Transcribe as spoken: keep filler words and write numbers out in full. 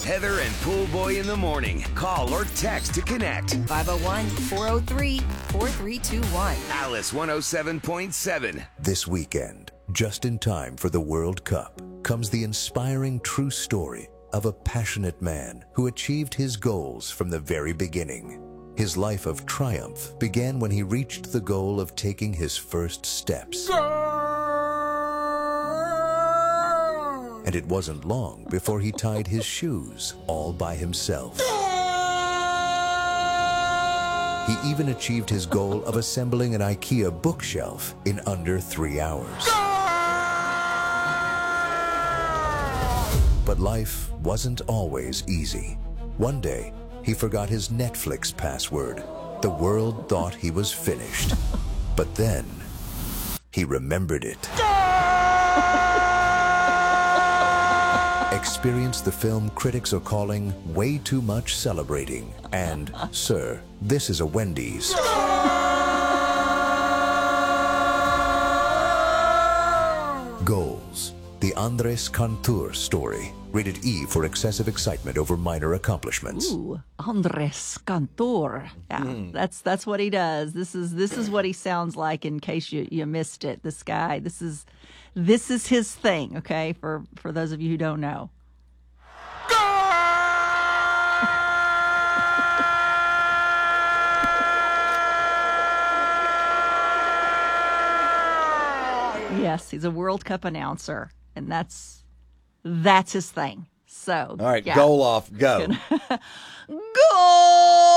Heather and Pool Boy in the morning. Call or text to connect. five oh one, four oh three, four three two one. Alice one oh seven point seven. This weekend, just in time for the World Cup, comes the inspiring true story of a passionate man who achieved his goals from the very beginning. His life of triumph began when he reached the goal of taking his first steps. And it wasn't long before he tied his shoes all by himself. He even achieved his goal of assembling an IKEA bookshelf in under three hours. But life wasn't always easy. One day, he forgot his Netflix password. The world thought he was finished. But then, he remembered it. Experience the film critics are calling way too much celebrating. And, sir, this is a Wendy's. Goals. The Andres Cantur story. Rated E for excessive excitement over minor accomplishments. Ooh, Andres Cantor. Yeah, mm. that's that's what he does. This is this is what he sounds like. In case you, you missed it, this guy. This is this is his thing. Okay, for for those of you who don't know. Yes, he's a World Cup announcer, and that's that's his thing. So, all right, yeah. goal off, go. Goal!